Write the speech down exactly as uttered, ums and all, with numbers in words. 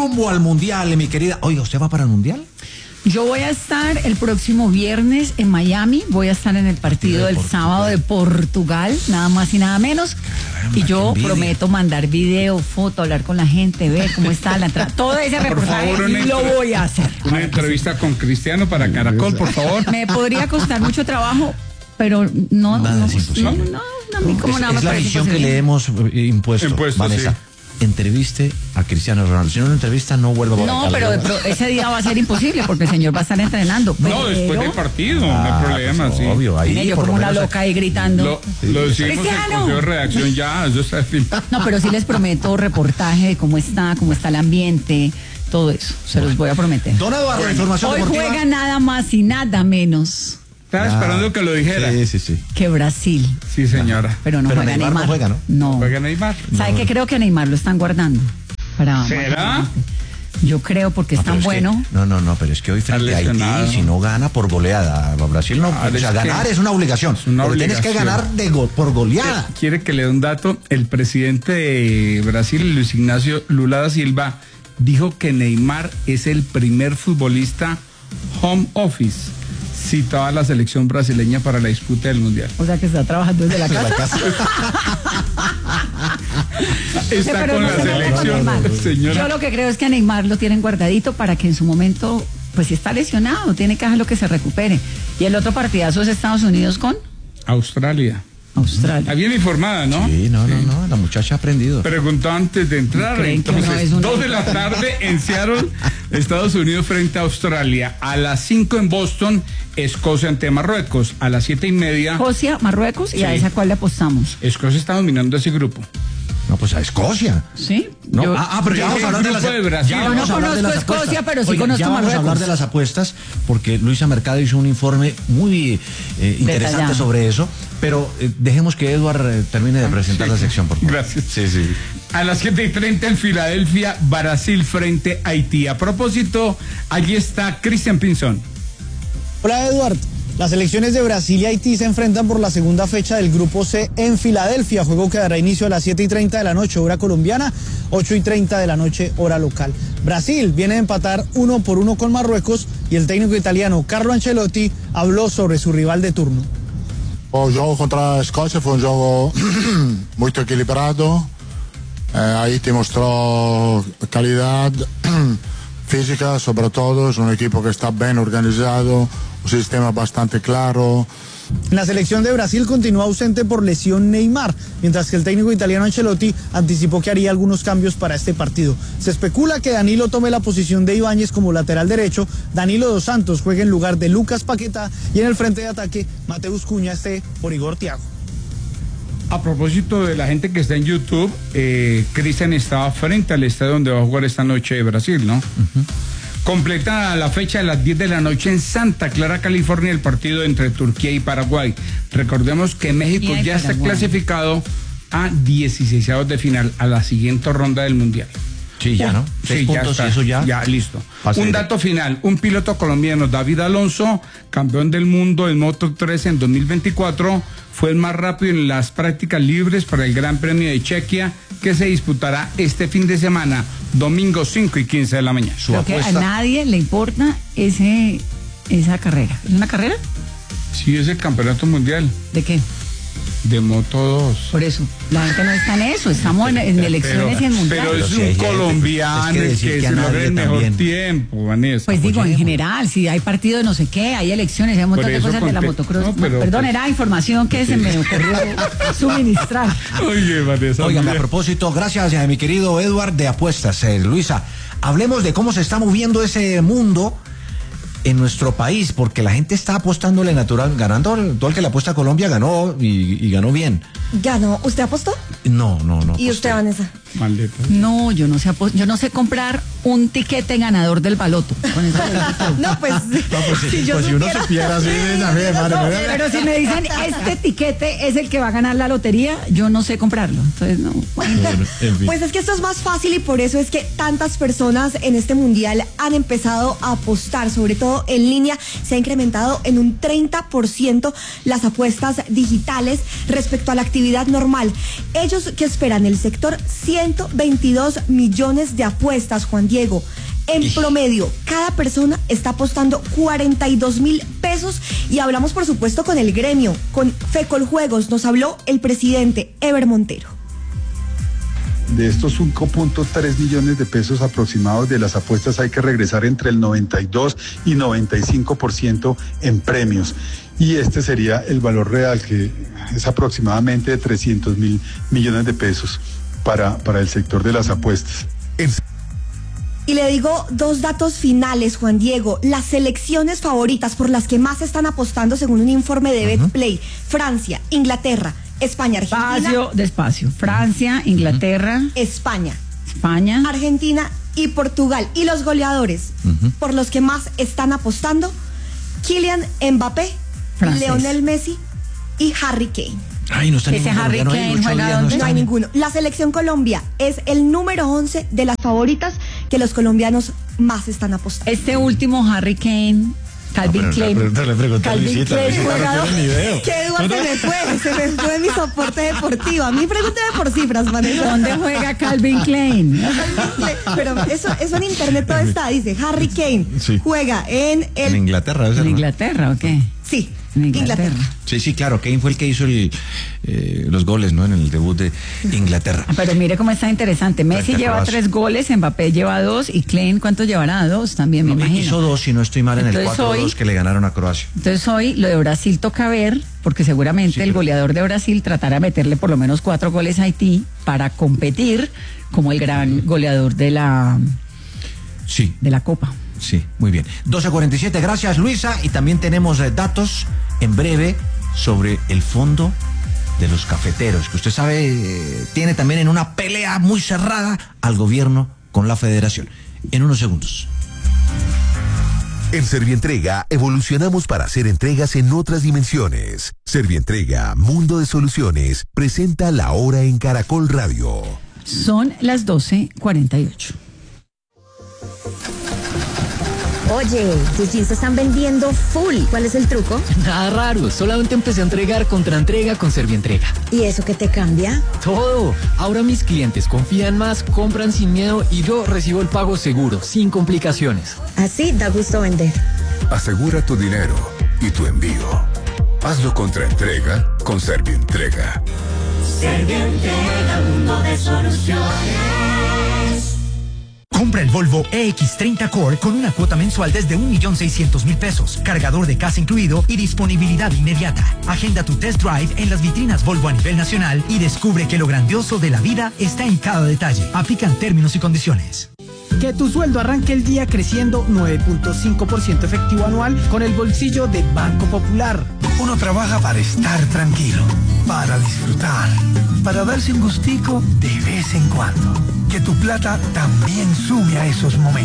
rumbo al Mundial, mi querida. Oiga, ¿usted va para el Mundial? Yo voy a estar el próximo viernes en Miami, voy a estar en el partido del sábado de Portugal, nada más y nada menos. Caramba, y yo prometo mandar video, foto, hablar con la gente, ver cómo está la entrada. Todo ese reportaje favor, lo voy a hacer. Una entrevista con Cristiano para Caracol, por favor. Me podría costar mucho trabajo, pero no, nada no, es imposible. no, no, no, a mí como es, nada es la misión que le hemos impuesto, impuesto Vanessa. Sí. Entreviste a Cristiano Ronaldo. Si no lo entrevista, no vuelva a volver. No, pero, pero ese día va a ser imposible porque el señor va a estar entrenando. No, pero... después del partido, ah, no hay problema. Pues, sí. Obvio, ahí. Mire, yo como una loca ahí gritando. Lo, sí, lo decimos en el consejo de redacción ya, eso está fin. No, pero sí les prometo reportaje de cómo está, cómo está el ambiente, todo eso. Se bueno. los voy a prometer. Don Eduardo, bueno, información hoy deportiva. Juega nada más y nada menos. Estaba ah, esperando que lo dijera. Sí, sí, sí. Que Brasil. Sí, señora. Pero no pero juega Neymar. Neymar. No juega, ¿no? No. ¿Juega Neymar? ¿Sabe no. qué? Creo que a Neymar lo están guardando. Para, ¿será? Yo creo porque es no, tan es bueno. Que, no, no, no, pero es que hoy frente a Haití, si no gana por goleada, Brasil no. Ah, o sea, ganar es una obligación. Es una porque obligación. Tienes que ganar de go, por goleada. Quiere que le dé un dato. El presidente de Brasil, Luis Ignacio Lula da Silva, dijo que Neymar es el primer futbolista home office citado a la selección brasileña para la disputa del Mundial. O sea que está trabajando desde la casa. La casa. Está sí, con no la selección, señora. Yo lo que creo es que a Neymar lo tienen guardadito para que en su momento, pues si está lesionado, tiene que hacer lo que se recupere. Y el otro partidazo es Estados Unidos con Australia. Australia. Está bien informada, ¿no? Sí, no, sí. no, no, la muchacha ha aprendido. Preguntó antes de entrar, entonces, no es una... dos de la tarde en Seattle, Estados Unidos frente a Australia. A las cinco en Boston, Escocia ante Marruecos. A las siete y media. Escocia, Marruecos, y sí. a esa cuál le apostamos. Escocia está dominando ese grupo. No, pues a Escocia. Sí. No, yo, ah, ah, pero ya vamos a hablar de las de Brasil. Ya vamos no conozco de Escocia, pero sí Oiga, conozco ya vamos Marruecos. a hablar de las apuestas porque Luisa Mercado hizo un informe muy eh, interesante Detallado. sobre eso. Pero eh, dejemos que Eduard eh, termine de presentar sí. la sección, por favor. Gracias. Sí, sí. A las siete y treinta en Filadelfia, Brasil frente a Haití. A propósito, allí está Cristian Pinzón. Hola, Eduard. Las selecciones de Brasil y Haití se enfrentan por la segunda fecha del Grupo C en Filadelfia. Juego que dará inicio a las siete y treinta de la noche, hora colombiana, ocho y treinta de la noche, hora local. Brasil viene a empatar uno por uno con Marruecos y el técnico italiano Carlo Ancelotti habló sobre su rival de turno. El juego contra Escocia fue un juego muy equilibrado. Eh, Haití mostró calidad física, sobre todo. Es un equipo que está bien organizado, un sistema bastante claro. En la selección de Brasil continúa ausente por lesión Neymar, mientras que el técnico italiano Ancelotti anticipó que haría algunos cambios para este partido. Se especula que Danilo tome la posición de Ibáñez como lateral derecho, Danilo dos Santos juegue en lugar de Lucas Paquetá y en el frente de ataque Mateus Cunha esté por Igor Thiago. A propósito de la gente que está en YouTube, eh, Cristian estaba frente al estadio donde va a jugar esta noche de Brasil, ¿no? Uh-huh. Completa la fecha a las diez de la noche en Santa Clara, California, el partido entre Turquía y Paraguay. Recordemos que México ya Paraguay. está clasificado a dieciseisavos de final, a la siguiente ronda del Mundial. Sí, ya, ¿no? Sí, ya está. Eso ya. Ya, listo. Pase un directo. dato final. Un piloto colombiano, David Alonso, campeón del mundo en Moto tres en dos mil veinticuatro, fue el más rápido en las prácticas libres para el Gran Premio de Chequia, que se disputará este fin de semana, domingo cinco y quince de la mañana. Creo que a nadie le importa ese esa carrera. ¿Es una carrera? Sí, es el campeonato mundial. ¿De qué? De Moto dos. Por eso, la gente no está en eso, estamos en, en elecciones pero, y en mundial. Pero es pero un si colombiano es que, el que, que se logra el mejor también. tiempo, Vanessa. Pues digo, en general, si hay partido de no sé qué, hay elecciones, hay un montón de cosas de la motocross. No, pero, Perdón, pues, era información que sí. se me ocurrió suministrar. Oye, Vanessa. Oigan, a propósito, gracias a mi querido Eduard de Apuestas. Eh, Luisa, hablemos de cómo se está moviendo ese mundo en nuestro país, porque la gente está apostándole natural, ganando, todo el que le apuesta a Colombia ganó y, y ganó bien. ¿Ganó? ¿Usted apostó? No, no, no. ¿Y usted, Vanessa? Maldita. No, yo no sé yo no sé comprar un tiquete ganador del baloto. Con eso no, pues, no, pues, si, pues si uno se pierde así, sí, no, madre, no, madre. Pero si me dicen este tiquete es el que va a ganar la lotería, yo no sé comprarlo. Entonces no. Bueno, en fin. Pues es que esto es más fácil y por eso es que tantas personas en este mundial han empezado a apostar, sobre todo todo en línea. Se ha incrementado en un treinta por ciento las apuestas digitales respecto a la actividad normal. Ellos que esperan el sector ciento veintidós millones de apuestas, Juan Diego. En promedio, cada persona está apostando cuarenta y dos mil pesos y hablamos, por supuesto, con el gremio, con Fecoljuegos. Nos habló el presidente Ever Montero. De estos cinco punto tres millones de pesos aproximados de las apuestas hay que regresar entre el noventa y dos y noventa y cinco por ciento en premios. Y este sería el valor real, que es aproximadamente de trescientos mil millones de pesos para, para el sector de las apuestas. Y le digo dos datos finales, Juan Diego. Las selecciones favoritas por las que más están apostando según un informe de uh-huh. Betplay: Francia, Inglaterra, España, Argentina. Despacio, despacio. Francia, Inglaterra. España. España. Argentina y Portugal. Y los goleadores uh-huh. por los que más están apostando: Kylian Mbappé, Francés. Lionel Messi y Harry Kane. Ay, no está Ese Harry no Kane juega no, no hay ninguno. La selección Colombia es el número once de las favoritas que los colombianos más están apostando. Este último Harry Kane, Calvin no, Klein. Calvin Klein juega. ¿Qué Eduardo no, no. me fue? Se me fue mi soporte deportivo. A mí pregúnteme por cifras, Vanessa. ¿Dónde juega Calvin Klein? Pero eso, eso en internet todo está. Dice Harry Kane sí. juega en el... En Inglaterra. ¿En Inglaterra o qué? Sí. Inglaterra. Inglaterra. Sí, sí, claro. Kane fue el que hizo el, eh, los goles, ¿no? En el debut de Inglaterra. Pero mire cómo está interesante. Messi lleva tres goles, Mbappé lleva dos y Klein, ¿cuántos llevará? Dos también, me no, imagino. Hizo dos, si no estoy mal, en entonces el cuatro dos que le ganaron a Croacia. Entonces hoy lo de Brasil toca ver, porque seguramente sí, el pero... goleador de Brasil tratará de meterle por lo menos cuatro goles a Haití para competir como el gran goleador de la, sí. de la Copa. Sí, muy bien. doce cuarenta y siete, gracias Luisa. Y también tenemos eh, datos en breve sobre el fondo de los cafeteros, que usted sabe, eh, tiene también en una pelea muy cerrada al gobierno con la federación. En unos segundos. En Servientrega evolucionamos para hacer entregas en otras dimensiones. Servientrega, Mundo de Soluciones, presenta La Hora en Caracol Radio. Son las doce cuarenta y ocho. Oye, tus jeans se están vendiendo full. ¿Cuál es el truco? Nada raro, solamente empecé a entregar contra entrega con Servientrega. ¿Y eso qué te cambia? Todo. Ahora mis clientes confían más, compran sin miedo y yo recibo el pago seguro, sin complicaciones. Así da gusto vender. Asegura tu dinero y tu envío. Hazlo contra entrega con Servientrega. Servientrega, mundo de soluciones. Compra el Volvo E X treinta Core con una cuota mensual desde un millón seiscientos mil pesos, cargador de casa incluido y disponibilidad inmediata. Agenda tu test drive en las vitrinas Volvo a nivel nacional y descubre que lo grandioso de la vida está en cada detalle. Aplican términos y condiciones. Que tu sueldo arranque el día creciendo nueve punto cinco por ciento efectivo anual con el bolsillo de Banco Popular. Uno trabaja para estar tranquilo, para disfrutar, para darse un gustico de vez en cuando. Que tu plata también sume a esos momentos.